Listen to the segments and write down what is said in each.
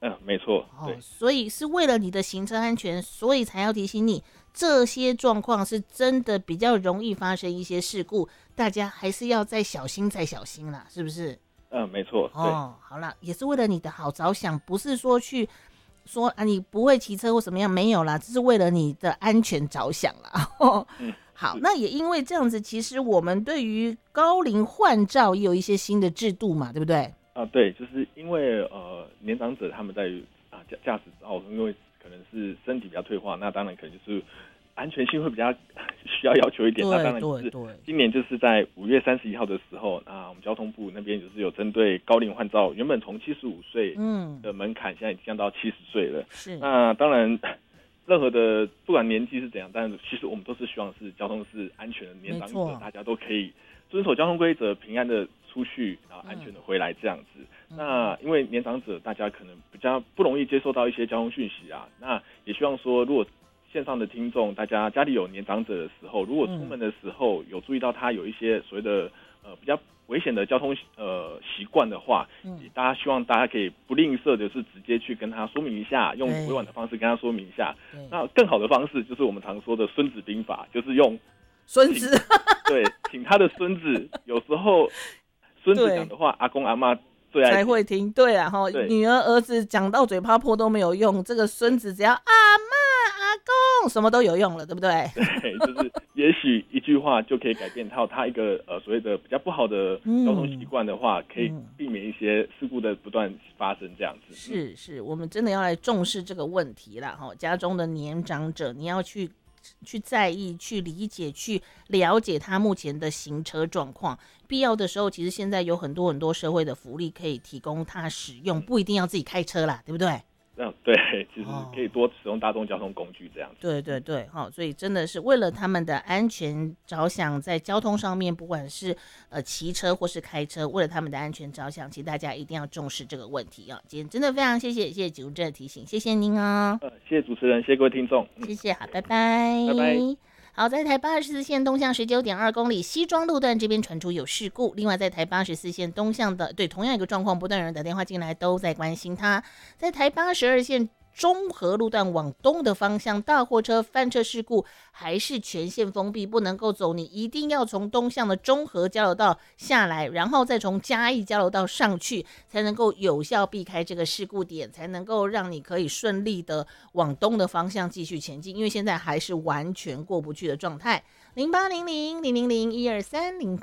没错，对， 所以是为了你的行车安全，所以才要提醒你，这些状况是真的比较容易发生一些事故，大家还是要再小心再小心啦，是不是？ 没错，对， 好啦，也是为了你的好着想，不是说去说啊你不会骑车或什么样，没有啦，这是为了你的安全着想啦。好，那也因为这样子，其实我们对于高龄换照也有一些新的制度嘛，对不对？ 对，就是因为年长者他们在驾驶因为可能是身体比较退化，那当然可能就是安全性会比较需要求一点。那当然就是今年就是在5月31号的时候，我们交通部那边就是有针对高龄换照，原本从75岁的门槛，现在已经降到70岁了。 是， 那当然。任何的不管年纪是怎样，但是其实我们都是希望是交通是安全的，年长者大家都可以遵守交通规则，平安的出去，然后安全的回来这样子。那因为年长者大家可能比较不容易接受到一些交通讯息啊，那也希望说，如果线上的听众大家家里有年长者的时候，如果出门的时候有注意到他有一些所谓的比较危险的交通习惯的话，希望大家可以不吝啬的是直接去跟他说明一下，用委婉的方式跟他说明一下。那更好的方式就是我们常说的孙子兵法，就是用孙子对，请他的孙子，有时候孙子讲的话，阿公阿嬷最爱才会听。对啊，女儿儿子讲到嘴巴破都没有用，这个孙子只要阿嬷阿公什么都有用了，对不对？ 对，就是也许一句话就可以改变他一个所谓的比较不好的交通习惯的话，可以避免一些事故的不断发生这样子。 是，我们真的要来重视这个问题啦。家中的年长者，你要去在意、去理解、去了解他目前的行车状况。必要的时候，其实现在有很多社会的福利可以提供他使用，不一定要自己开车啦，对不对？ 对，其实可以多使用大众交通工具这样子。 对，所以真的是为了他们的安全着想，在交通上面，不管是骑车或是开车，为了他们的安全着想，其实大家一定要重视这个问题啊！今天真的非常谢谢警务证的提醒，谢谢您哦。 谢谢主持人，谢谢各位听众， 谢谢，好，拜拜， 拜拜。 好，在台84线东向19.2公里西庄路段这边传出有事故，另外在台84线东向的同样一个状况，不断有人打电话进来都在关心他。在台82线中和路段往东的方向，大货车翻车事故还是全线封闭，不能够走，你一定要从东向的中和交流道下来，然后再从嘉义交流道上去，才能够有效避开这个事故点，才能够让你可以顺利的往东的方向继续前进，因为现在还是完全过不去的状态。0800-000-123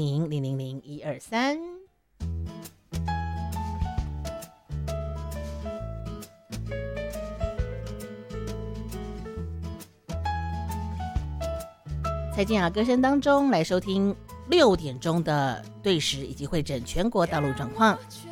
0800-000-123。在静雅歌声当中来收听6点钟的对时以及会诊全国道路状况。